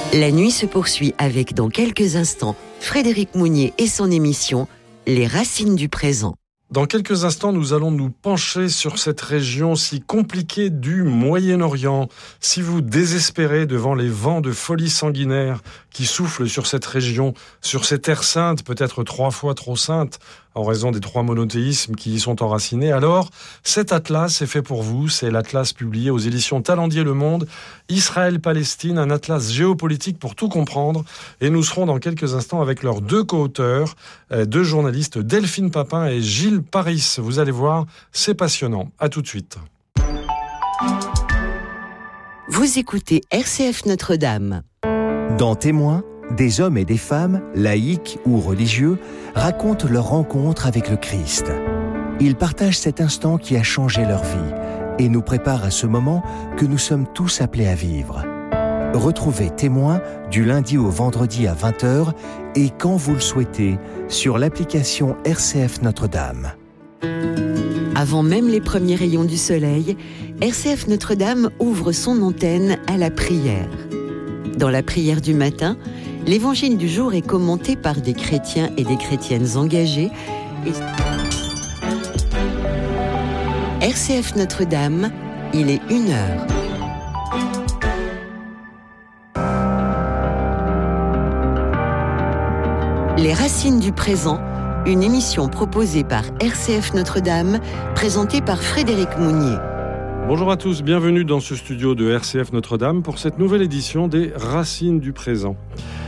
La nuit se poursuit avec, dans quelques instants, Frédéric Mounier et son émission « Les racines du présent ». Dans quelques instants, nous allons nous pencher sur cette région si compliquée du Moyen-Orient. Si vous désespérez devant les vents de folie sanguinaire qui soufflent sur cette région, sur ces terres saintes, peut-être 3 fois trop saintes, en raison des 3 monothéismes qui y sont enracinés, alors cet atlas est fait pour vous. C'est l'atlas publié aux éditions Talendier Le Monde, Israël-Palestine, un atlas géopolitique pour tout comprendre. Et nous serons dans quelques instants avec leurs 2 co-auteurs, 2 journalistes, Delphine Papin et Gilles Paris. Vous allez voir, c'est passionnant. À tout de suite. Vous écoutez RCF Notre-Dame. Dans Témoins, des hommes et des femmes, laïcs ou religieux, racontent leur rencontre avec le Christ. Ils partagent cet instant qui a changé leur vie et nous préparent à ce moment que nous sommes tous appelés à vivre. Retrouvez Témoins du lundi au vendredi à 20h et quand vous le souhaitez sur l'application RCF Notre-Dame. Avant même les premiers rayons du soleil, RCF Notre-Dame ouvre son antenne à la prière. Dans la prière du matin, l'évangile du jour est commenté par des chrétiens et des chrétiennes engagés. RCF Notre-Dame, il est 1h. Les racines du présent, une émission proposée par RCF Notre-Dame, présentée par Frédéric Mounier. Bonjour à tous, bienvenue dans ce studio de RCF Notre-Dame pour cette nouvelle édition des Racines du présent.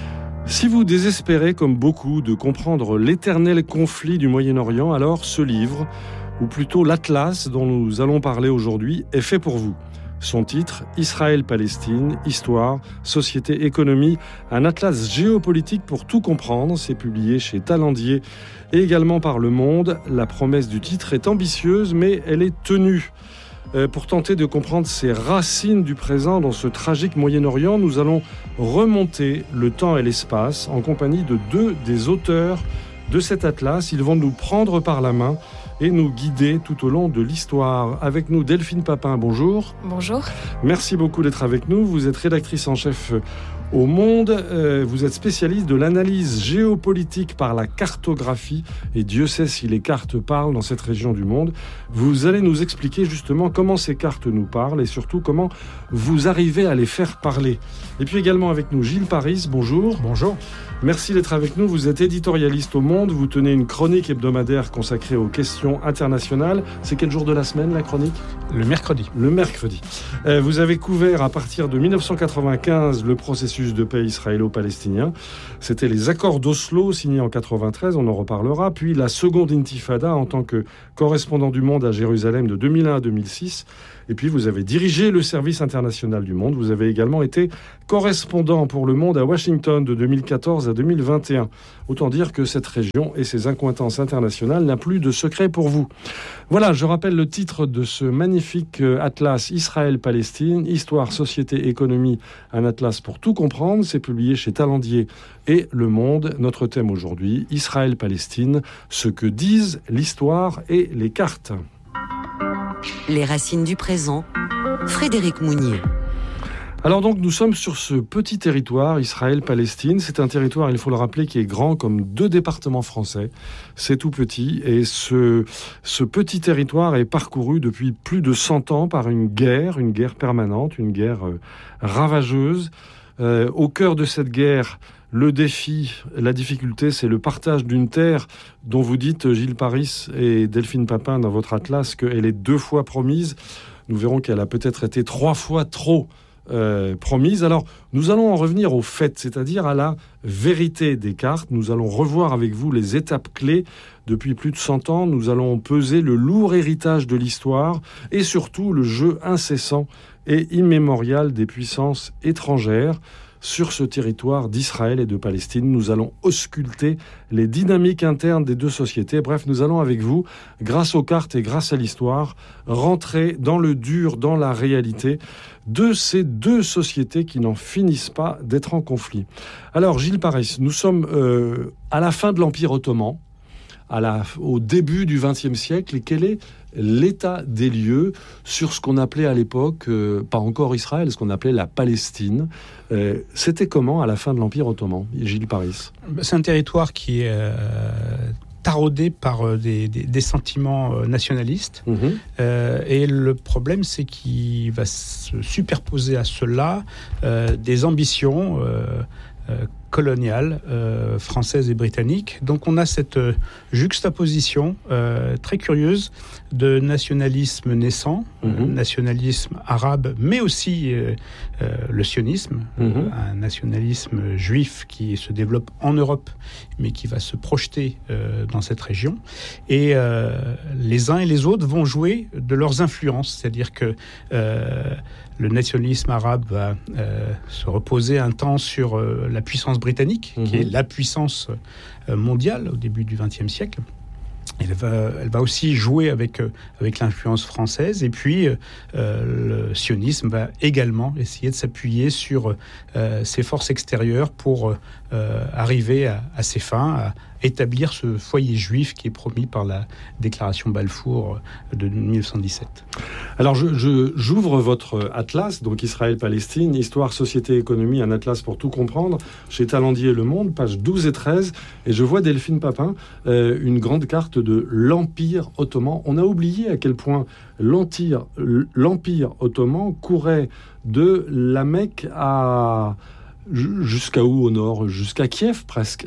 Si vous désespérez, comme beaucoup, de comprendre l'éternel conflit du Moyen-Orient, alors ce livre, ou plutôt l'Atlas dont nous allons parler aujourd'hui, est fait pour vous. Son titre, Israël-Palestine, Histoire, Société, Économie, un atlas géopolitique pour tout comprendre, c'est publié chez Talendier et également par Le Monde. La promesse du titre est ambitieuse, mais elle est tenue. Pour tenter de comprendre ces racines du présent dans ce tragique Moyen-Orient, nous allons remonter le temps et l'espace en compagnie de 2 des auteurs de cet atlas. Ils vont nous prendre par la main et nous guider tout au long de l'histoire. Avec nous, Delphine Papin, bonjour. Bonjour. Merci beaucoup d'être avec nous. Vous êtes rédactrice en chef au Monde. Vous êtes spécialiste de l'analyse géopolitique par la cartographie. Et Dieu sait si les cartes parlent dans cette région du monde. Vous allez nous expliquer justement comment ces cartes nous parlent et surtout comment vous arrivez à les faire parler. Et puis également avec nous, Gilles Paris, bonjour. Bonjour. Merci d'être avec nous. Vous êtes éditorialiste au Monde. Vous tenez une chronique hebdomadaire consacrée aux questions internationales. C'est quel jour de la semaine, la chronique ? Le mercredi. Le mercredi. Vous avez couvert à partir de 1995 le processus de paix israélo-palestinien. C'était les accords d'Oslo signés en 93, on en reparlera. Puis la seconde intifada en tant que correspondant du Monde à Jérusalem de 2001 à 2006. Et puis vous avez dirigé le service international du Monde. Vous avez également été correspondant pour Le Monde à Washington de 2014 à 2021. Autant dire que cette région et ses accointances internationales n'a plus de secret pour vous. Voilà, je rappelle le titre de ce magnifique atlas Israël-Palestine, Histoire, Société, Économie, un atlas pour tout comprendre. C'est publié chez Talendier et Le Monde. Notre thème aujourd'hui, Israël-Palestine, ce que disent l'histoire et les cartes. Les racines du présent, Frédéric Mounier. Alors donc nous sommes sur ce petit territoire, Israël-Palestine. C'est un territoire, il faut le rappeler, qui est grand comme 2 départements français. C'est tout petit et ce petit territoire est parcouru depuis plus de 100 ans par une guerre permanente, une guerre ravageuse. Au cœur de cette guerre, le défi, la difficulté, c'est le partage d'une terre dont vous dites, Gilles Paris et Delphine Papin, dans votre atlas, qu'elle est 2 fois promise. Nous verrons qu'elle a peut-être été 3 fois trop promise. Alors, nous allons en revenir au fait, c'est-à-dire à la vérité des cartes. Nous allons revoir avec vous les étapes clés. Depuis plus de 100 ans, nous allons peser le lourd héritage de l'histoire et surtout le jeu incessant et immémorial des puissances étrangères. Sur ce territoire d'Israël et de Palestine, nous allons ausculter les dynamiques internes des 2 sociétés. Bref, nous allons avec vous, grâce aux cartes et grâce à l'histoire, rentrer dans le dur, dans la réalité de ces 2 sociétés qui n'en finissent pas d'être en conflit. Alors, Gilles Paris, nous sommes à la fin de l'Empire ottoman, au début du XXe siècle. Et quelle est l'état des lieux sur ce qu'on appelait à l'époque, pas encore Israël, ce qu'on appelait la Palestine. C'était comment à la fin de l'Empire ottoman, Gilles Paris? C'est un territoire qui est taraudé par des sentiments nationalistes. Et le problème, c'est qu'il va se superposer à cela des ambitions coloniales françaises et britanniques. Donc on a cette juxtaposition très curieuse de nationalisme naissant, nationalisme arabe, mais aussi le sionisme, un nationalisme juif qui se développe en Europe, mais qui va se projeter dans cette région. Et les uns et les autres vont jouer de leurs influences, c'est-à-dire que le nationalisme arabe va se reposer un temps sur la puissance britannique, qui est la puissance mondiale au début du XXe siècle. Elle va aussi jouer avec l'influence française. Et puis, le sionisme va également essayer de s'appuyer sur ses forces extérieures pour arriver à ses fins, à établir ce foyer juif qui est promis par la déclaration Balfour de 1917. Alors, j'ouvre votre atlas, donc Israël-Palestine, Histoire, Société, Économie, un atlas pour tout comprendre, chez Talendier Le Monde, pages 12 et 13, et je vois Delphine Papin, une grande carte de l'Empire ottoman. On a oublié à quel point l'Empire ottoman courait de la Mecque jusqu'à où au nord? Jusqu'à Kiev, presque.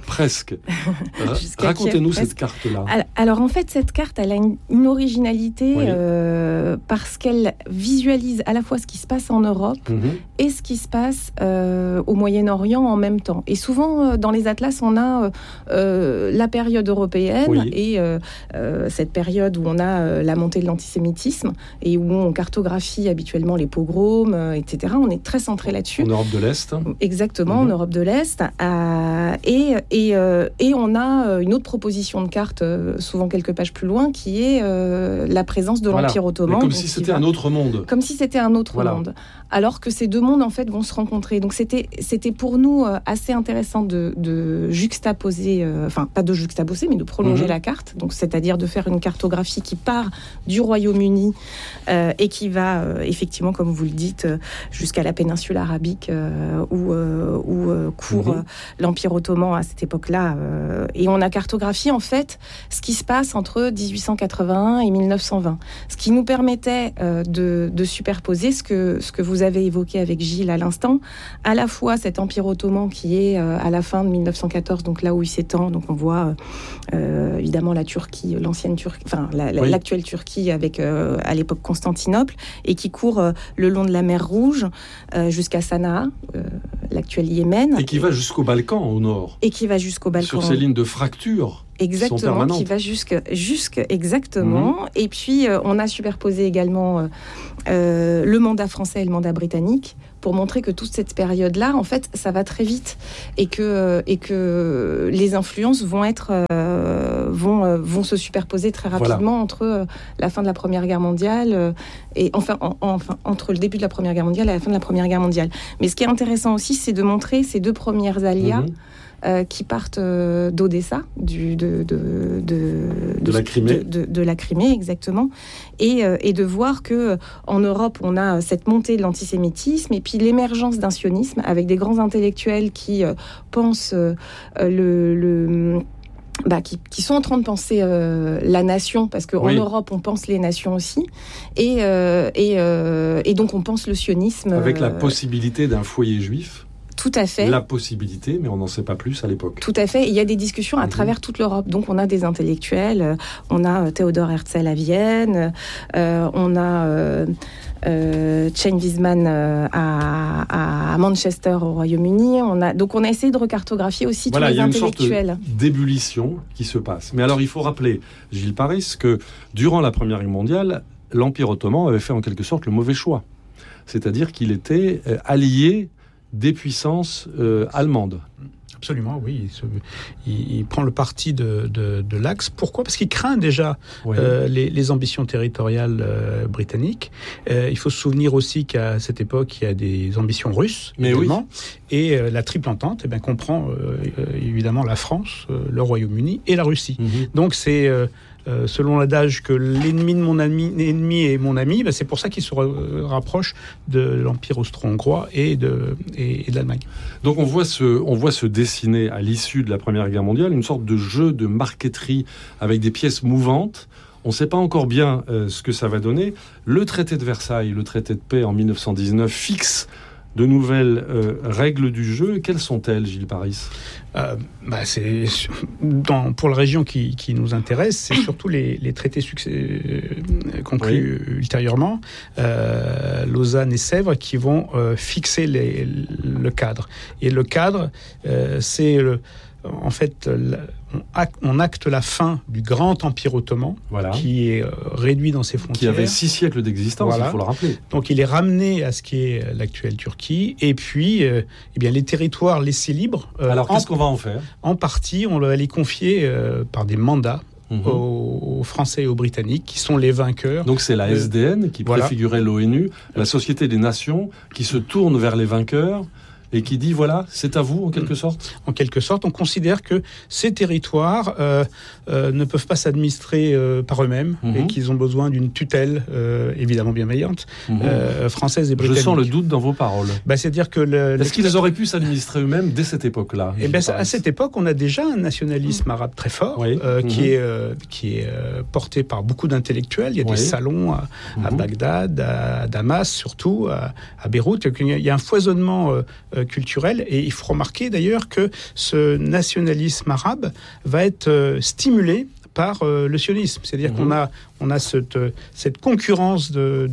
Racontez-nous Kiev, cette carte-là. Alors en fait, cette carte, elle a une originalité parce qu'elle visualise à la fois ce qui se passe en Europe et ce qui se passe au Moyen-Orient en même temps. Et souvent, dans les atlas, on a la période européenne et cette période où on a la montée de l'antisémitisme et où on cartographie habituellement les pogroms, etc. On est très centré là-dessus. En Europe de l'Est. Exactement, en Europe de l'Est. Et on a une autre proposition de carte, souvent quelques pages plus loin, qui est la présence de l'Empire ottoman. Mais comme si c'était un autre monde. Comme si c'était un autre monde. Alors que ces deux mondes, en fait, vont se rencontrer. Donc c'était pour nous assez intéressant de juxtaposer, enfin pas de juxtaposer, mais de prolonger la carte. Donc c'est-à-dire de faire une cartographie qui part du Royaume-Uni et qui va effectivement, comme vous le dites, jusqu'à la péninsule arabique où court l'Empire ottoman à cette époque-là. Et on a cartographié en fait ce qui se passe entre 1881 et 1920. Ce qui nous permettait de superposer ce que vous avez évoqué avec Gilles à l'instant, à la fois cet Empire ottoman qui est à la fin de 1914, donc là où il s'étend, donc on voit évidemment la Turquie, l'ancienne Turquie, enfin l'actuelle Turquie avec à l'époque Constantinople, et qui court le long de la mer Rouge jusqu'à Sanaa, l'actuel Yémen. Et qui va jusqu'au Balkan au nord. Et qui va jusqu'au Balkan. Sur ces lignes de fracture. Exactement, qui va jusque exactement. Et puis on a superposé également le mandat français et le mandat britannique pour montrer que toute cette période-là, en fait, ça va très vite et que les influences vont se superposer très rapidement entre la fin de la Première Guerre mondiale et enfin entre le début de la Première Guerre mondiale et la fin de la Première Guerre mondiale. Mais ce qui est intéressant aussi, c'est de montrer ces deux premières alias. Qui partent d'Odessa, de la Crimée. De la Crimée, exactement, et de voir que en Europe, on a cette montée de l'antisémitisme et puis l'émergence d'un sionisme avec des grands intellectuels qui pensent qui sont en train de penser la nation, parce qu'en Europe, on pense les nations aussi, et donc on pense le sionisme. Avec la possibilité d'un foyer juif. Tout à fait. La possibilité, mais on n'en sait pas plus à l'époque. Tout à fait. Il y a des discussions à travers toute l'Europe. Donc, on a des intellectuels. On a Theodor Herzl à Vienne. On a Chaim Weizmann à Manchester, au Royaume-Uni. Donc, on a essayé de recartographier aussi tous les intellectuels. Il y a une sorte d'ébullition qui se passe. Mais alors, il faut rappeler, Gilles Paris, que durant la Première Guerre mondiale, l'Empire ottoman avait fait en quelque sorte le mauvais choix. C'est-à-dire qu'il était allié des puissances allemandes. Absolument, oui. Il prend le parti de l'Axe. Pourquoi ? Parce qu'il craint déjà les ambitions territoriales britanniques. Il faut se souvenir aussi qu'à cette époque, il y a des ambitions russes, évidemment. Et la triple entente comprend évidemment la France, le Royaume-Uni et la Russie. Donc c'est selon l'adage que l'ennemi de mon ennemi est mon ami, c'est pour ça qu'il se rapproche de l'Empire austro-hongrois et de l'Allemagne. Donc on voit se dessiner à l'issue de la Première Guerre mondiale une sorte de jeu de marqueterie avec des pièces mouvantes. On ne sait pas encore bien ce que ça va donner. Le traité de Versailles, le traité de paix en 1919 fixe de nouvelles règles du jeu. Quelles sont-elles, Gilles Paris ? Pour la région qui nous intéresse, c'est surtout les traités conclus ultérieurement, Lausanne et Sèvres, qui vont fixer le cadre. Et le cadre, c'est en fait, on acte la fin du grand empire ottoman, qui est réduit dans ses frontières. Qui avait 6 siècles d'existence, il faut le rappeler. Donc il est ramené à ce qui est l'actuelle Turquie. Et puis, les territoires laissés libres... Alors, qu'est-ce qu'on va en faire ? En partie, on va les confier par des mandats aux Français et aux Britanniques, qui sont les vainqueurs. Donc c'est la SDN qui préfigurait l'ONU, la Société des Nations, qui se tourne vers les vainqueurs et qui dit, voilà, c'est à vous, en quelque sorte ? En quelque sorte, on considère que ces territoires ne peuvent pas s'administrer par eux-mêmes et qu'ils ont besoin d'une tutelle, évidemment bienveillante, française et britannique. Je sens le doute dans vos paroles. C'est-à-dire que est-ce qu'ils auraient pu s'administrer eux-mêmes dès cette époque-là ? À cette époque, on a déjà un nationalisme arabe très fort, qui est porté par beaucoup d'intellectuels. Il y a des salons à Bagdad, à Damas, surtout, à Beyrouth. Il y a un foisonnement culturel, et il faut remarquer d'ailleurs que ce nationalisme arabe va être stimulé par le sionisme. C'est-à-dire qu'on a cette concurrence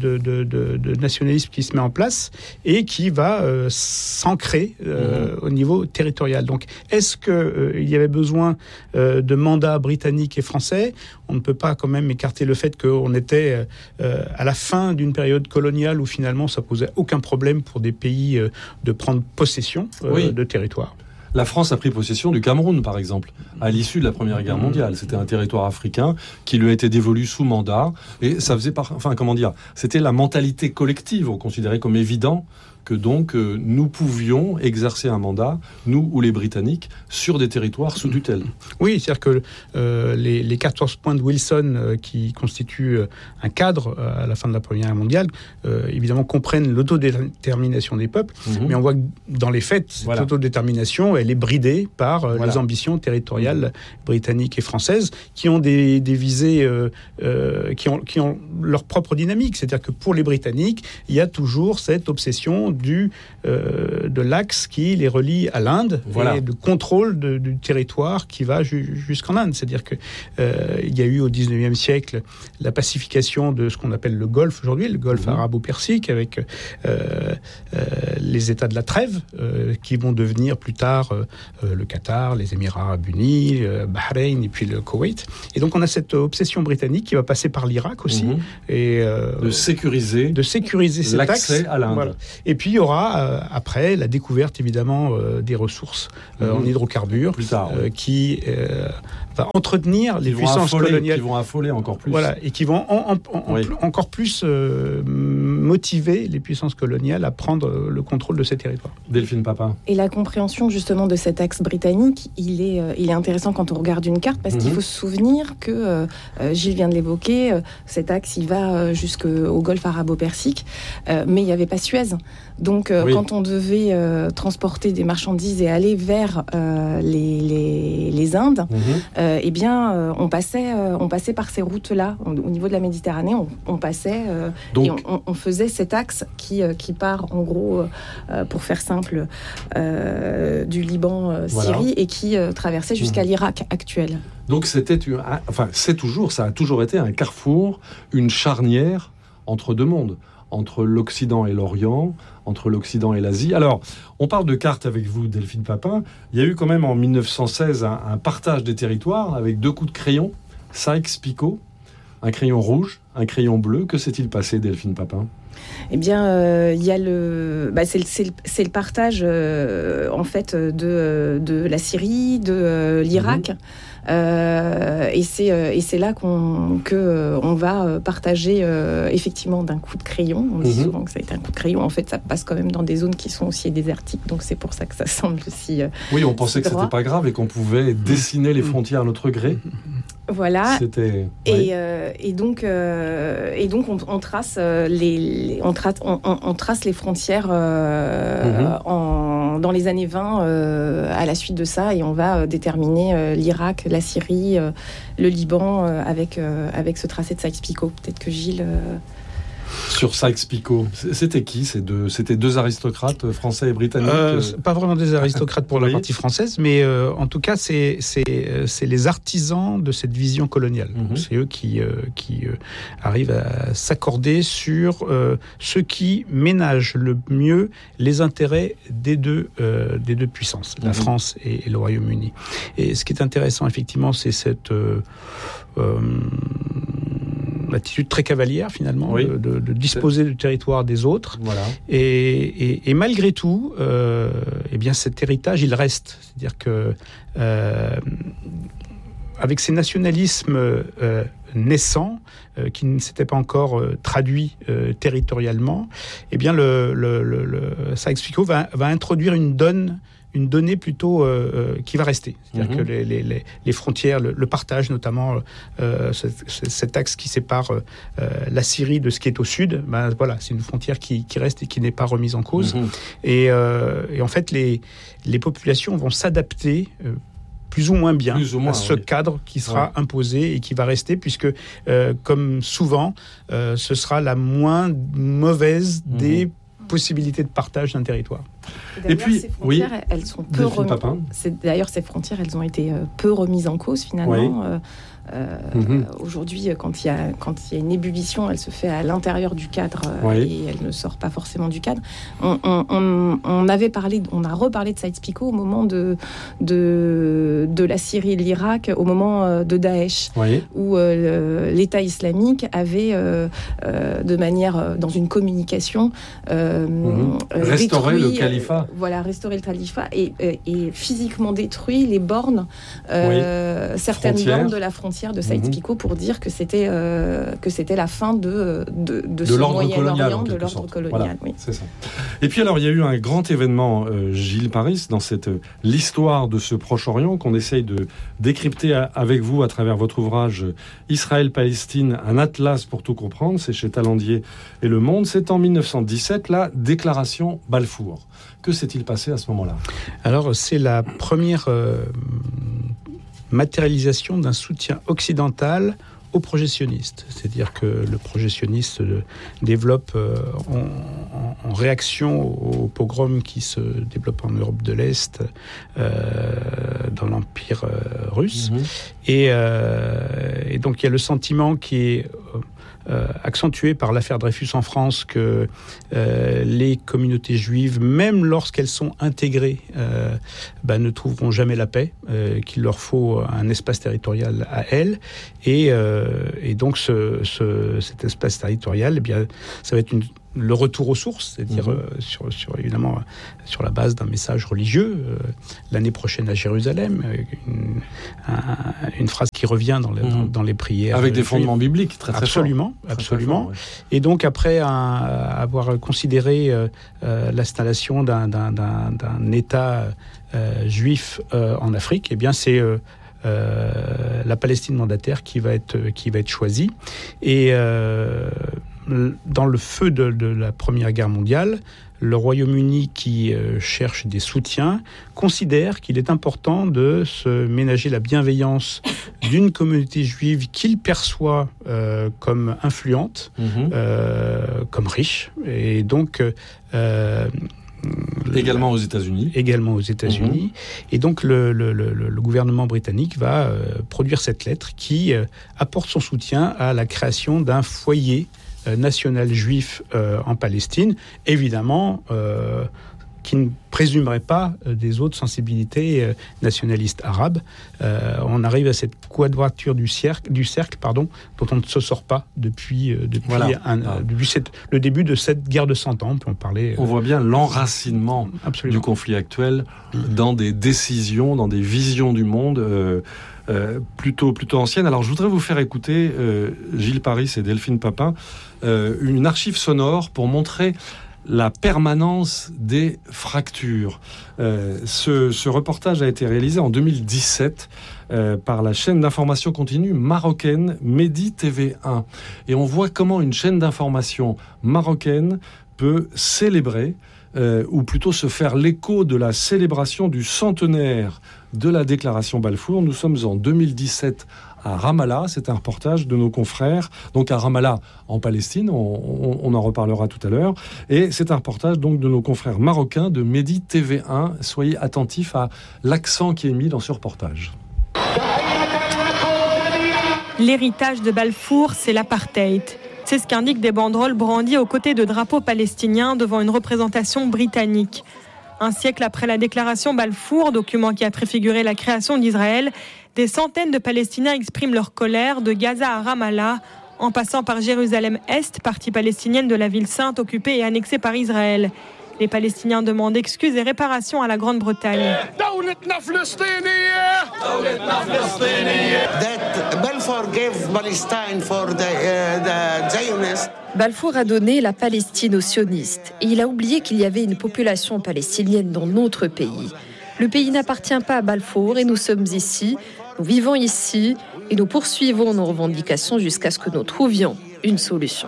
de nationalisme qui se met en place et qui va s'ancrer au niveau territorial. Donc, est-ce qu'il y avait besoin de mandats britanniques et français ? On ne peut pas quand même écarter le fait qu'on était à la fin d'une période coloniale où finalement ça posait aucun problème pour des pays de prendre possession de territoires. La France a pris possession du Cameroun, par exemple, à l'issue de la Première Guerre mondiale. C'était un territoire africain qui lui a été dévolu sous mandat. Et ça faisait c'était la mentalité collective. On considérait comme évident que donc nous pouvions exercer un mandat, nous ou les Britanniques, sur des territoires sous tutelle. Oui, c'est-à-dire que les 14 points de Wilson qui constituent un cadre à la fin de la Première Guerre mondiale, évidemment comprennent l'autodétermination des peuples, mais on voit que dans les faits, cette autodétermination, elle est bridée par les ambitions territoriales britanniques et françaises qui ont des visées, qui ont leur propre dynamique. C'est-à-dire que pour les Britanniques, il y a toujours cette obsession de l'axe qui les relie à l'Inde et de contrôle du territoire qui va jusqu'en Inde. C'est-à-dire que il y a eu au XIXe siècle la pacification de ce qu'on appelle le Golfe aujourd'hui, le Golfe arabo-persique, avec les États de la trêve qui vont devenir plus tard le Qatar, les Émirats arabes unis, Bahreïn et puis le Koweït. Et donc on a cette obsession britannique qui va passer par l'Irak aussi et de sécuriser cet l'accès axe à l'Inde. Voilà. Et puis il y aura après la découverte évidemment des ressources en hydrocarbures plus tard, qui va entretenir les puissances coloniales, qui vont affoler encore plus, et qui vont encore plus motiver les puissances coloniales à prendre le contrôle de ces territoires. Delphine Papin. Et la compréhension justement de cet axe britannique, il est intéressant quand on regarde une carte, parce qu'il faut se souvenir que Gilles vient de l'évoquer, cet axe il va jusqu'au Golfe arabo-persique, mais il n'y avait pas Suez. Donc quand on devait transporter des marchandises et aller vers les Indes, on passait par ces routes-là. Au niveau de la Méditerranée, on passait et on faisait cet axe qui part en gros, pour faire simple, du Liban, Syrie, et qui traversait jusqu'à l'Irak actuel. Donc ça a toujours été un carrefour, une charnière entre deux mondes, entre l'Occident et l'Orient, entre l'Occident et l'Asie. Alors, on parle de cartes avec vous, Delphine Papin. Il y a eu quand même en 1916 un partage des territoires avec 2 coups de crayon, Sykes-Picot, un crayon rouge, un crayon bleu. Que s'est-il passé, Delphine Papin ? Eh bien, il y a c'est le partage en fait de la Syrie, de l'Irak. Et c'est là qu'on va partager effectivement d'un coup de crayon. On dit souvent que ça a été un coup de crayon. En fait, ça passe quand même dans des zones qui sont aussi désertiques, donc c'est pour ça que ça semble aussi. Oui, on pensait que c'était pas grave et qu'on pouvait dessiner les frontières à notre gré. Voilà. C'était... Et donc on trace les frontières dans les années 20 à la suite de ça, et on va déterminer l'Irak, la Syrie, le Liban avec ce tracé de Sykes-Picot. Peut-être que Gilles... Sur Sykes-Picot, c'était qui C'était deux aristocrates français et britanniques Pas vraiment des aristocrates pour la partie française, mais en tout cas, c'est les artisans de cette vision coloniale. C'est eux qui arrivent à s'accorder sur ce qui ménage le mieux les intérêts des deux puissances, la France et le Royaume-Uni. Et ce qui est intéressant, effectivement, c'est cette... attitude très cavalière finalement, de disposer du territoire des autres. Voilà. Et malgré tout, eh bien cet héritage il reste. C'est-à-dire que avec ces nationalismes naissants qui ne s'étaient pas encore traduits territorialement, eh bien Sykes-Picot va introduire une donnée plutôt qui va rester. C'est-à-dire que les frontières, le partage notamment, cet axe qui sépare la Syrie de ce qui est au sud, voilà, c'est une frontière qui reste et qui n'est pas remise en cause. Et en fait, les populations vont s'adapter plus ou moins bien à ce cadre qui sera imposé et qui va rester, puisque, comme souvent, ce sera la moins mauvaise des possibilités de partage d'un territoire. Et puis, ces frontières, elles sont peu remises. D'ailleurs, ces frontières, elles ont été peu remises en cause finalement. Aujourd'hui, quand il y a une ébullition, elle se fait à l'intérieur du cadre et elle ne sort pas forcément du cadre. On a reparlé de Sykes-Picot au moment de la Syrie et de l'Irak, au moment de Daesh, où l'État islamique avait, de manière, dans une communication, restaurer le califat. Voilà, restaurer le califat et physiquement détruit les bornes, certaines bornes de la frontière de Sykes-Picot pour dire que c'était la fin de ce Moyen-Orient, de l'ordre colonial. Voilà, c'est ça. Et puis alors, il y a eu un grand événement, Gilles Paris, dans l'histoire de ce Proche-Orient qu'on essaye de décrypter avec vous à travers votre ouvrage Israël-Palestine, un atlas pour tout comprendre. C'est chez Talandier et Le Monde. C'est en 1917, la déclaration Balfour. Que s'est-il passé à ce moment-là ? Alors, c'est la première matérialisation d'un soutien occidental au projet sioniste. C'est-à-dire que le projet sioniste développe en réaction au pogrom qui se développe en Europe de l'Est, dans l'Empire russe. Et donc il y a le sentiment qui est accentué par l'affaire Dreyfus en France que les communautés juives, même lorsqu'elles sont intégrées, ne trouveront jamais la paix, qu'il leur faut un espace territorial à elles. Et donc cet espace territorial, eh bien, ça va être le retour aux sources, c'est-à-dire évidemment sur la base d'un message religieux. L'année prochaine à Jérusalem, une phrase qui revient dans les prières. Avec des fondements bibliques très très absolument, forts. Absolument. Très fort, Et donc après avoir considéré l'installation d'un État juif en Afrique, eh bien c'est la Palestine mandataire qui va être choisie. Et dans le feu de la Première Guerre mondiale, le Royaume-Uni, qui cherche des soutiens, considère qu'il est important de se ménager la bienveillance d'une communauté juive qu'il perçoit comme influente, comme riche. Et donc... également aux États-Unis. Et donc le gouvernement britannique va produire cette lettre qui apporte son soutien à la création d'un foyer national juif en Palestine, évidemment qui ne présumerait pas des autres sensibilités nationalistes arabes. On arrive à cette quadrature du cercle, dont on ne se sort pas depuis le début de cette guerre de 100 ans. On voit bien l'enracinement du conflit actuel dans des décisions, dans des visions du monde plutôt anciennes. Alors je voudrais vous faire écouter, Gilles Paris et Delphine Papin, une archive sonore pour montrer la permanence des fractures. Ce reportage a été réalisé en 2017 par la chaîne d'information continue marocaine Medi TV1. Et on voit comment une chaîne d'information marocaine peut célébrer, ou plutôt se faire l'écho de la célébration du centenaire de la déclaration Balfour. Nous sommes en 2017 à Ramallah, c'est un reportage de nos confrères, donc à Ramallah en Palestine, on en reparlera tout à l'heure, et c'est un reportage donc de nos confrères marocains de Medi TV1. Soyez attentifs à l'accent qui est mis dans ce reportage. L'héritage de Balfour, c'est l'apartheid. C'est ce qu'indiquent des banderoles brandies aux côtés de drapeaux palestiniens devant une représentation britannique. Un siècle après la déclaration Balfour, document qui a préfiguré la création d'Israël, des centaines de Palestiniens expriment leur colère de Gaza à Ramallah, en passant par Jérusalem-Est, partie palestinienne de la ville sainte occupée et annexée par Israël. Les Palestiniens demandent excuses et réparations à la Grande-Bretagne. Balfour a donné la Palestine aux sionistes et il a oublié qu'il y avait une population palestinienne dans notre pays. Le pays n'appartient pas à Balfour et nous sommes ici, nous vivons ici et nous poursuivons nos revendications jusqu'à ce que nous trouvions une solution.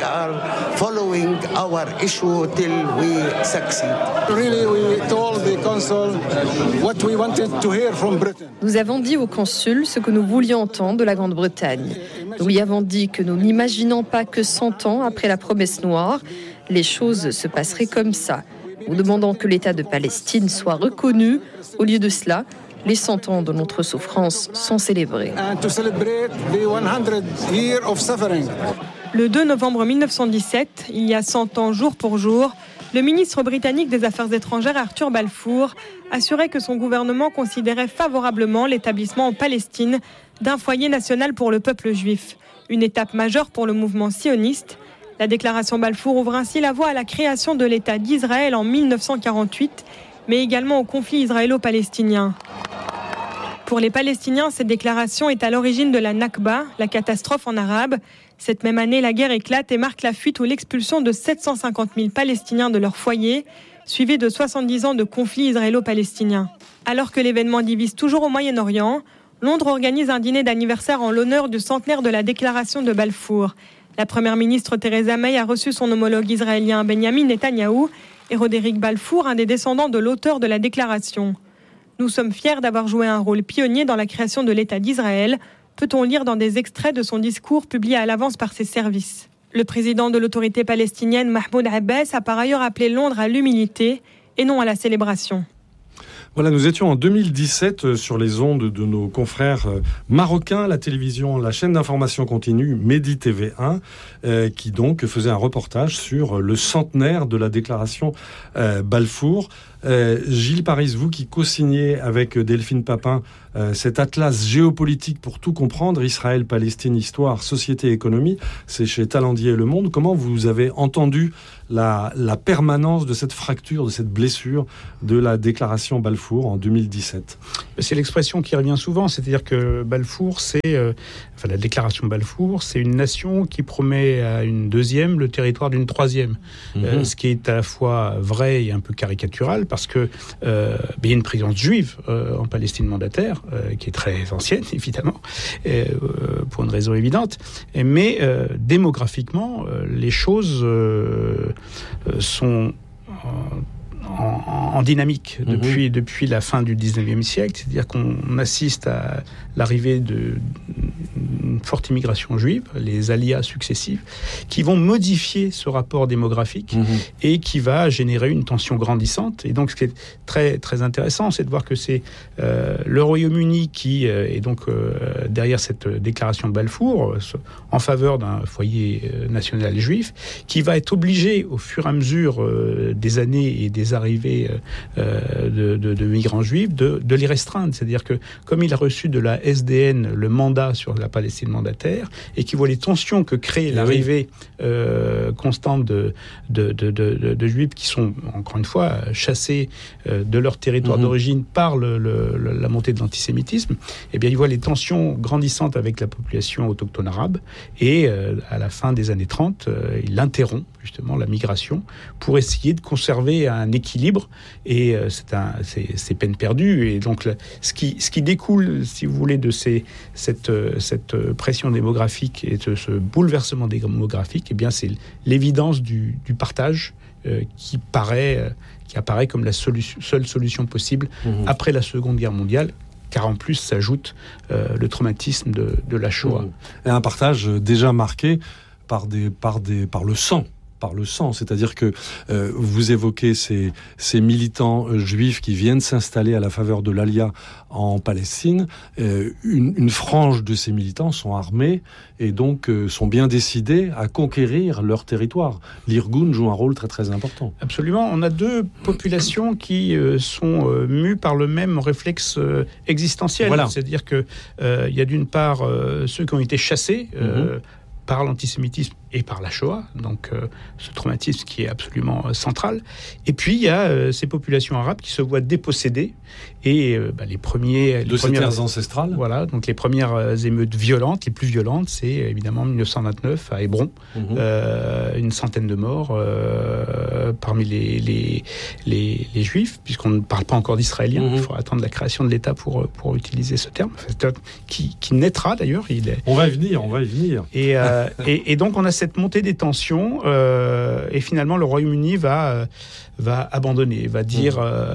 Nous avons dit au consul ce que nous voulions entendre de la Grande-Bretagne. Nous lui avons dit que nous n'imaginons pas que 100 ans après la promesse noire, les choses se passeraient comme ça. Nous demandons que l'État de Palestine soit reconnu. Au lieu de cela, les 100 ans de notre souffrance sont célébrés. Le 2 novembre 1917, il y a 100 ans jour pour jour, le ministre britannique des Affaires étrangères Arthur Balfour assurait que son gouvernement considérait favorablement l'établissement en Palestine d'un foyer national pour le peuple juif. Une étape majeure pour le mouvement sioniste. La déclaration Balfour ouvre ainsi la voie à la création de l'État d'Israël en 1948, mais également au conflit israélo-palestinien. Pour les Palestiniens, cette déclaration est à l'origine de la Nakba, la catastrophe en arabe. Cette même année, la guerre éclate et marque la fuite ou l'expulsion de 750 000 Palestiniens de leur foyer, suivie de 70 ans de conflit israélo-palestinien. Alors que l'événement divise toujours au Moyen-Orient, Londres organise un dîner d'anniversaire en l'honneur du centenaire de la déclaration de Balfour. La première ministre Theresa May a reçu son homologue israélien Benjamin Netanyahou et Roderick Balfour, un des descendants de l'auteur de la déclaration. Nous sommes fiers d'avoir joué un rôle pionnier dans la création de l'État d'Israël, peut-on lire dans des extraits de son discours publié à l'avance par ses services. Le président de l'autorité palestinienne, Mahmoud Abbas, a par ailleurs appelé Londres à l'humilité et non à la célébration. Voilà, nous étions en 2017 sur les ondes de nos confrères marocains, la télévision, la chaîne d'information continue Medi TV1, qui donc faisait un reportage sur le centenaire de la déclaration Balfour. Gilles Paris, vous qui co-signez avec Delphine Papin cet atlas géopolitique pour tout comprendre, Israël, Palestine, histoire, société, économie, c'est chez Talendier et Le Monde. Comment vous avez entendu la permanence de cette fracture, de cette blessure de la déclaration Balfour en 2017? C'est l'expression qui revient souvent, c'est-à-dire que Balfour, la déclaration Balfour, c'est une nation qui promet à une deuxième le territoire d'une troisième. Ce qui est à la fois vrai et un peu caricatural, parce que il y a une présence juive en Palestine mandataire, qui est très ancienne, évidemment, pour une raison évidente. Mais démographiquement, les choses sont en dynamique depuis la fin du 19e siècle, c'est-à-dire qu'on assiste à l'arrivée d'une forte immigration juive, les aliyas successives, qui vont modifier ce rapport démographique et qui va générer une tension grandissante. Et donc, ce qui est très, très intéressant, c'est de voir que c'est le Royaume-Uni qui est donc derrière cette déclaration de Balfour, en faveur d'un foyer national juif, qui va être obligé, au fur et à mesure des années et des arrivées de migrants juifs, de les restreindre. C'est-à-dire que, comme il a reçu de la SDN le mandat sur la Palestine mandataire, et qui voit les tensions que crée l'arrivée constante de Juifs qui sont, encore une fois, chassés de leur territoire d'origine par la montée de l'antisémitisme. Eh bien, il voit les tensions grandissantes avec la population autochtone arabe, et à la fin des années 30, il interrompt justement la migration pour essayer de conserver un équilibre, et c'est peine perdue. Et donc ce qui découle, si vous voulez, de cette pression démographique et de ce bouleversement démographique, eh bien c'est l'évidence du partage qui apparaît comme la seule solution possible après la Seconde Guerre mondiale, car en plus s'ajoute le traumatisme de la Shoah. Et un partage déjà marqué par le sang. Par le sang, c'est-à-dire que vous évoquez ces militants juifs qui viennent s'installer à la faveur de l'Alia en Palestine. Une frange de ces militants sont armés et donc sont bien décidés à conquérir leur territoire. L'Irgun joue un rôle très très important. Absolument. On a deux populations qui sont mues par le même réflexe existentiel. Voilà. C'est-à-dire que il y a d'une part ceux qui ont été chassés par l'antisémitisme et par la Shoah, donc ce traumatisme qui est absolument central. Et puis il y a ces populations arabes qui se voient dépossédées, et les premières terres ancestrales. Voilà, donc les premières émeutes violentes, les plus violentes, c'est évidemment 1929 à Hébron, une centaine de morts parmi les Juifs, puisqu'on ne parle pas encore d'Israéliens. Il faut attendre la création de l'État pour utiliser ce terme, qui naîtra d'ailleurs. On va y venir. Et donc on a cette montée des tensions, et finalement le Royaume-Uni va abandonner, va dire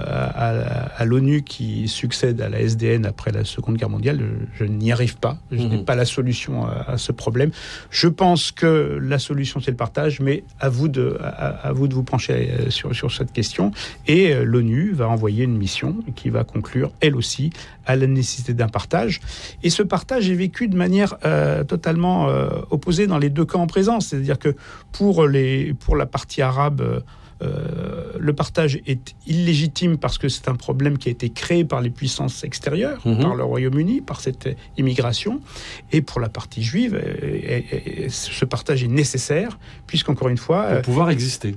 à l'ONU qui succède à la SDN après la Seconde Guerre mondiale, je n'y arrive pas, je n'ai pas la solution à ce problème. Je pense que la solution c'est le partage, mais à vous de vous pencher sur cette question. Et l'ONU va envoyer une mission qui va conclure elle aussi à la nécessité d'un partage. Et ce partage est vécu de manière totalement opposée dans les deux camps en présence. C'est-à-dire que pour la partie arabe, le partage est illégitime parce que c'est un problème qui a été créé par les puissances extérieures, par le Royaume-Uni, par cette immigration. Et pour la partie juive, ce partage est nécessaire, puisqu'encore une fois... Pour pouvoir exister.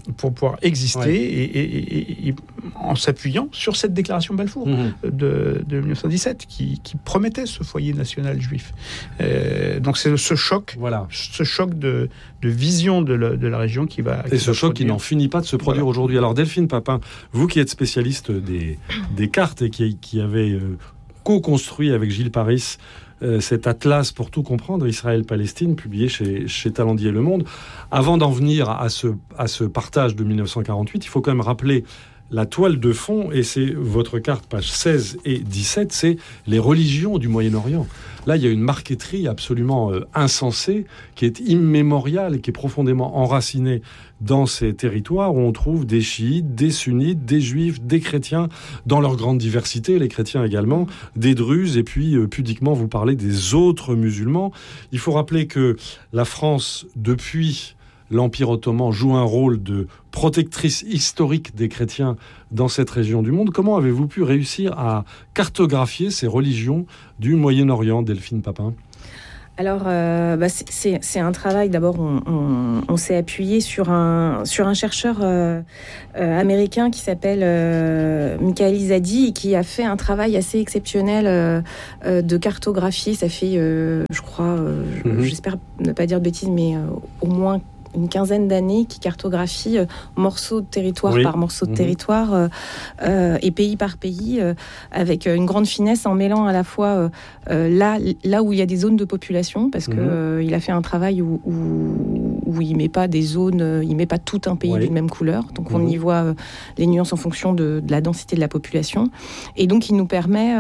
Et en s'appuyant sur cette déclaration Balfour de 1917, qui promettait ce foyer national juif. Donc c'est ce choc de vision de la région qui va... Et ce choc qui n'en finit pas de se produire aujourd'hui. Alors Delphine Papin, vous qui êtes spécialiste des cartes et qui avez co-construit avec Gilles Paris cet atlas pour tout comprendre, Israël-Palestine, publié chez Talendier Le Monde, avant d'en venir à ce partage de 1948, il faut quand même rappeler la toile de fond, et c'est votre carte, pages 16 et 17, c'est les religions du Moyen-Orient. Là, il y a une marqueterie absolument insensée, qui est immémoriale et qui est profondément enracinée dans ces territoires où on trouve des chiites, des sunnites, des juifs, des chrétiens, dans leur grande diversité, les chrétiens également, des druzes, et puis pudiquement vous parlez des autres musulmans. Il faut rappeler que la France, depuis l'Empire ottoman, joue un rôle de protectrice historique des chrétiens dans cette région du monde. Comment avez-vous pu réussir à cartographier ces religions du Moyen-Orient, Delphine Papin ? Alors, c'est un travail. D'abord, on s'est appuyé sur un chercheur américain qui s'appelle Michael Zadi, et qui a fait un travail assez exceptionnel de cartographier. Ça fait, je crois, j'espère ne pas dire de bêtises, mais au moins une quinzaine d'années, qui cartographie morceau de territoire par morceau de territoire et pays par pays, avec une grande finesse, en mêlant à la fois là où il y a des zones de population, parce que il a fait un travail où il met pas des zones, il met pas tout un pays d'une même couleur, donc on y voit les nuances en fonction de la densité de la population, et donc il nous permet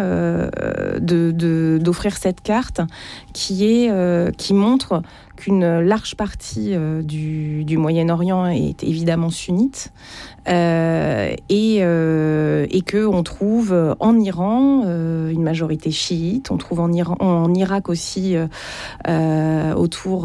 d'offrir cette carte qui montre qu'une large partie du Moyen-Orient est évidemment sunnite, et qu'on trouve en Iran une majorité chiite, on trouve en Irak aussi, autour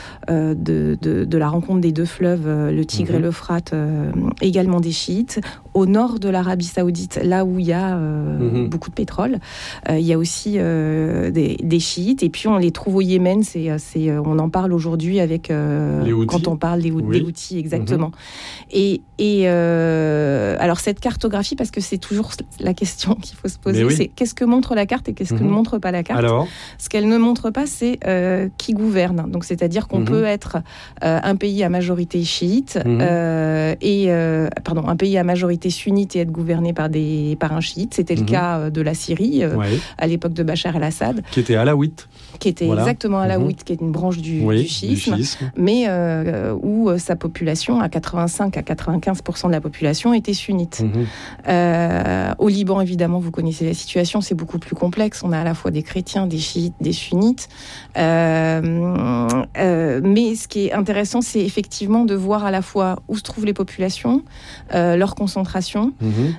de la rencontre des deux fleuves, le Tigre et l'Euphrate, également des chiites. au nord de l'Arabie Saoudite, là où il y a beaucoup de pétrole. Il y a aussi des chiites, et puis on les trouve au Yémen. On en parle aujourd'hui avec quand on parle des Houthis, exactement. Et alors cette cartographie, parce que c'est toujours la question qu'il faut se poser, c'est qu'est-ce que montre la carte et qu'est-ce que ne montre pas la carte. Alors ce qu'elle ne montre pas, c'est qui gouverne. Donc c'est-à-dire qu'on peut être un pays à majorité chiite un pays à majorité sunnite et être gouverné par un chiite. C'était le cas de la Syrie à l'époque de Bachar el-Assad, qui était alawite. Exactement alawite, qui est une branche du chiisme, mais où sa population, à 85 à 95% de la population, était sunnite. Au Liban, évidemment, vous connaissez la situation, c'est beaucoup plus complexe. On a à la fois des chrétiens, des chiites, des sunnites. Mais ce qui est intéressant, c'est effectivement de voir à la fois où se trouvent les populations, leur concentration.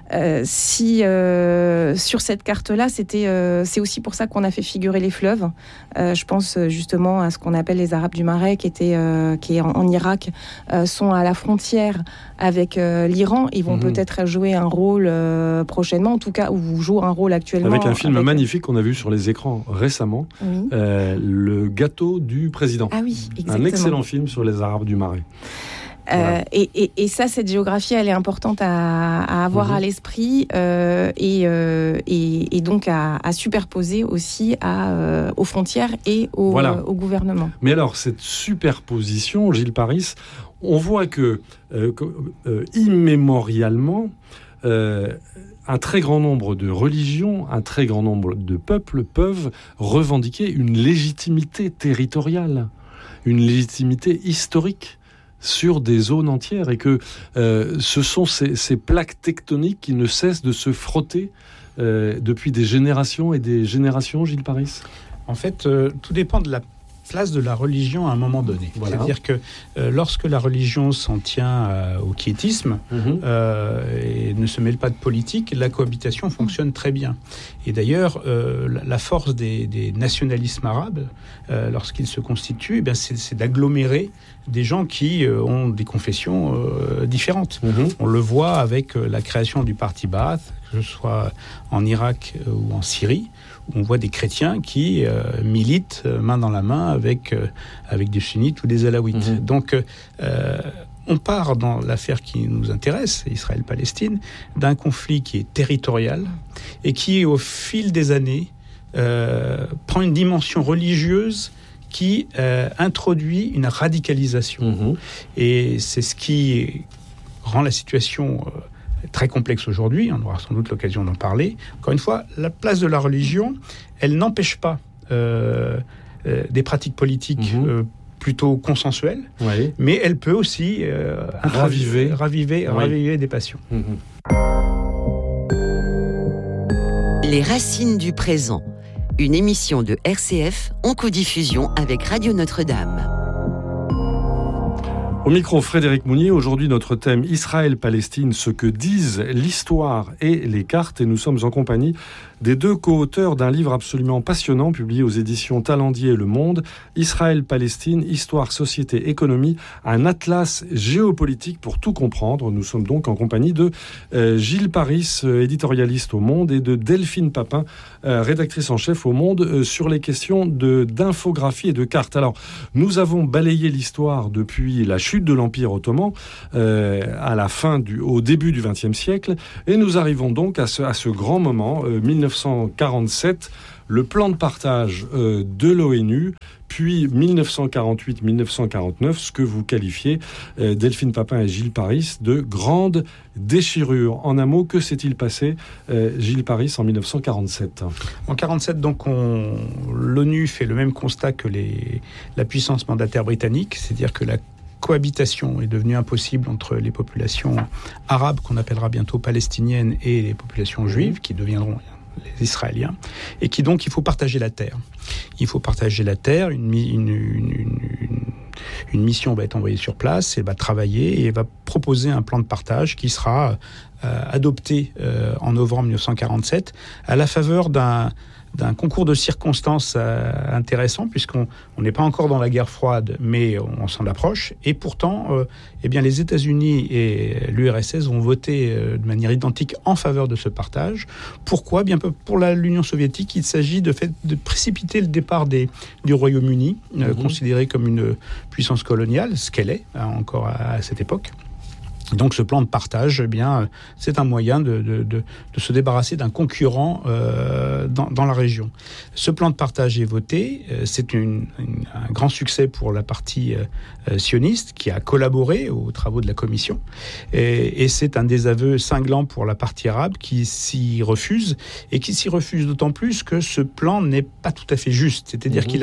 Sur cette carte-là, c'est aussi pour ça qu'on a fait figurer les fleuves. Je pense justement à ce qu'on appelle les Arabes du Marais, qui est en Irak, sont à la frontière avec l'Iran. Ils vont peut-être jouer un rôle prochainement, en tout cas, ou jouent un rôle actuellement. Avec un film magnifique qu'on a vu sur les écrans récemment, Le gâteau du président. Ah oui, exactement. Un excellent film sur les Arabes du Marais. Voilà. Et ça, cette géographie, elle est importante à avoir à l'esprit et donc à superposer aussi aux frontières et au gouvernement. Mais alors, cette superposition, Gilles Paris, on voit que immémorialement, un très grand nombre de religions, un très grand nombre de peuples peuvent revendiquer une légitimité territoriale, une légitimité historique sur des zones entières, et que ce sont ces plaques tectoniques qui ne cessent de se frotter depuis des générations et des générations, Gilles Paris. En fait, tout dépend de la place de la religion à un moment donné. Voilà. C'est-à-dire que lorsque la religion s'en tient au quiétisme et ne se mêle pas de politique, la cohabitation fonctionne très bien. Et d'ailleurs, la force des nationalismes arabes, lorsqu'ils se constituent, c'est d'agglomérer des gens qui ont des confessions différentes. On le voit avec la création du parti Ba'ath, que ce soit en Irak ou en Syrie, où on voit des chrétiens qui militent main dans la main avec des sunnites ou des alaouites. Donc, on part dans l'affaire qui nous intéresse, Israël-Palestine, d'un conflit qui est territorial et qui, au fil des années, prend une dimension religieuse qui introduit une radicalisation. Et c'est ce qui rend la situation très complexe aujourd'hui. On aura sans doute l'occasion d'en parler. Encore une fois, la place de la religion, elle n'empêche pas des pratiques politiques plutôt consensuelles, mais elle peut aussi raviver des passions. Les racines du présent. Une émission de RCF en codiffusion avec Radio Notre-Dame. Au micro, Frédéric Mounier. Aujourd'hui, notre thème Israël-Palestine, ce que disent l'histoire et les cartes. Et nous sommes en compagnie des deux co-auteurs d'un livre absolument passionnant publié aux éditions Talendier et Le Monde, Israël-Palestine, Histoire, Société, Économie, un atlas géopolitique pour tout comprendre. Nous sommes donc en compagnie de Gilles Paris, éditorialiste au Monde, et de Delphine Papin, rédactrice en chef au Monde, sur les questions d'infographie et de cartes. Alors, nous avons balayé l'histoire depuis la chute de l'Empire ottoman au début du XXe siècle, et nous arrivons donc à ce grand moment, 1947, le plan de partage de l'ONU, puis 1948-1949, ce que vous qualifiez, Delphine Papin et Gilles Paris, de grande déchirure. En un mot, que s'est-il passé, Gilles Paris, en 1947 ? En 1947, donc, l'ONU fait le même constat que la puissance mandataire britannique, c'est-à-dire que la cohabitation est devenue impossible entre les populations arabes, qu'on appellera bientôt palestiniennes, et les populations juives, qui deviendront les Israéliens, et il faut partager la terre. Il faut partager la terre, une mission va être envoyée sur place, elle va travailler et va proposer un plan de partage qui sera adopté en novembre 1947 à la faveur d'un concours de circonstances intéressant, puisqu'on n'est pas encore dans la guerre froide, mais on s'en approche. Et pourtant, les États-Unis et l'URSS ont voté de manière identique en faveur de ce partage. Pourquoi ? Bien pour l'Union soviétique, il s'agit de précipiter le départ du Royaume-Uni, considéré comme une puissance coloniale, ce qu'elle est encore à cette époque. Donc ce plan de partage, c'est un moyen de se débarrasser d'un concurrent dans la région. Ce plan de partage est voté, c'est un grand succès pour la partie sioniste qui a collaboré aux travaux de la commission, et c'est un désaveu cinglant pour la partie arabe qui s'y refuse, et qui s'y refuse d'autant plus que ce plan n'est pas tout à fait juste, c'est-à-dire qu'il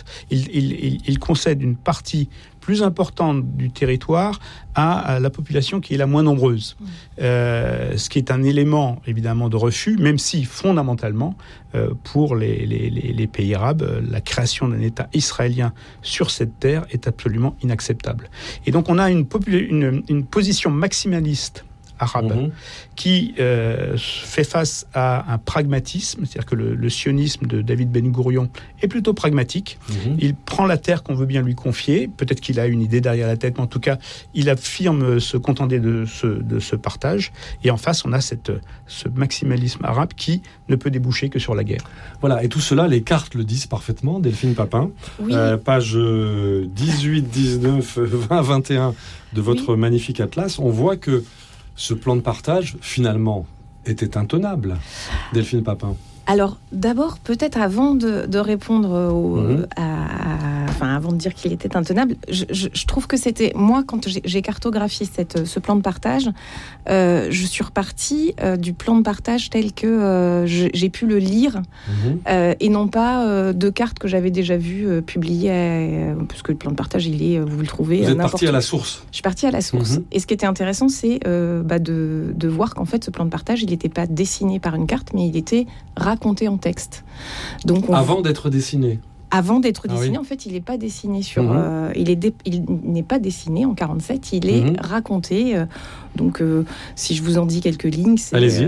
concède une partie plus importante du territoire à la population qui est la moins nombreuse. Ce qui est un élément, évidemment, de refus, même si, fondamentalement, pour les pays arabes, la création d'un État israélien sur cette terre est absolument inacceptable. Et donc, on a une position maximaliste arabe qui fait face à un pragmatisme, c'est-à-dire que le sionisme de David Ben Gourion est plutôt pragmatique. Il prend la terre qu'on veut bien lui confier, peut-être qu'il a une idée derrière la tête, mais en tout cas, il affirme se contenter de ce partage. Et en face, on a ce maximalisme arabe qui ne peut déboucher que sur la guerre. Voilà, et tout cela, les cartes le disent parfaitement. Delphine Papin, page 18, 19, 20, 21 de votre magnifique atlas, on voit que ce plan de partage, finalement, était intenable. Delphine Papin. Alors, d'abord, peut-être avant de répondre avant de dire qu'il était intenable, je trouve que c'était... Moi, quand j'ai cartographié ce plan de partage, je suis repartie du plan de partage tel que j'ai pu le lire, et non pas de cartes que j'avais déjà vues publiées, parce que le plan de partage, vous le trouvez... Vous êtes partie à la source. Je suis partie à la source. Et ce qui était intéressant, c'est de voir qu'en fait, ce plan de partage, il n'était pas dessiné par une carte, mais il était raconté en texte. Donc avant d'être dessiné. Avant d'être dessiné, en fait, il n'est pas dessiné sur. Il n'est pas dessiné en 47. Il est raconté. Donc, si je vous en dis quelques lignes, c'est. Allez-y.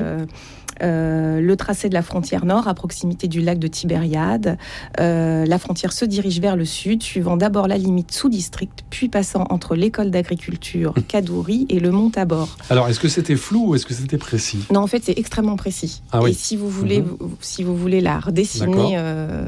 Le tracé de la frontière nord à proximité du lac de Tibériade. La frontière se dirige vers le sud, suivant d'abord la limite sous-district, puis passant entre l'école d'agriculture Kadouri et le mont Tabor. Alors, est-ce que c'était flou ou est-ce que c'était précis ? Non, en fait, c'est extrêmement précis. Et si vous voulez la redessiner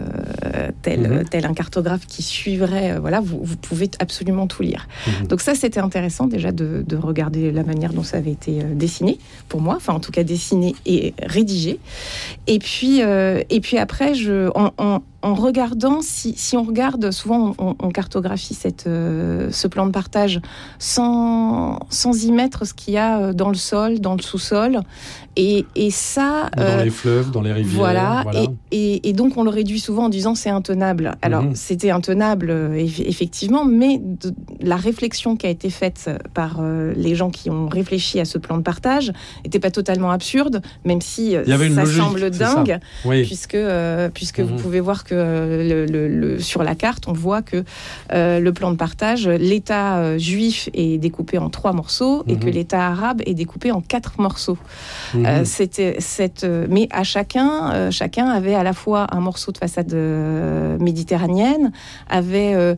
tel un cartographe qui suivrait, vous pouvez absolument tout lire. Donc ça, c'était intéressant déjà de regarder la manière dont ça avait été dessiné, pour moi, enfin en tout cas dessiné et rédigé. Et puis après, en regardant, si on regarde, souvent on cartographie ce plan de partage sans y mettre ce qu'il y a dans le sol, dans le sous-sol. Et ça... Dans les fleuves, dans les rivières. Voilà. Et donc on le réduit souvent en disant c'est intenable. Alors c'était intenable, effectivement, mais la réflexion qui a été faite par les gens qui ont réfléchi à ce plan de partage n'était pas totalement absurde, même si ça semble dingue, puisque vous pouvez voir que sur la carte, on voit que le plan de partage, l'État juif est découpé en 3 morceaux et que l'État arabe est découpé en 4 morceaux. Mais à chacun avait à la fois un morceau de façade méditerranéenne, avait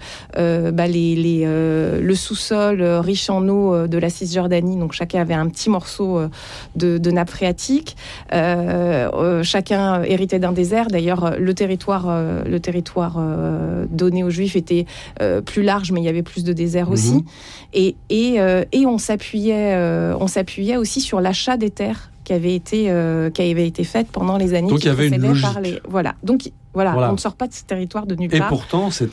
le sous-sol riche en eau de la Cisjordanie, donc chacun avait un petit morceau de nappe phréatique. Chacun héritait d'un désert. D'ailleurs, le territoire donné aux Juifs était plus large, mais il y avait plus de désert aussi. Et on s'appuyait aussi sur l'achat des terres qui avait été faite pendant les années qui précédaient par les... Donc, on ne sort pas de ce territoire de nulle part. Et pourtant, c'était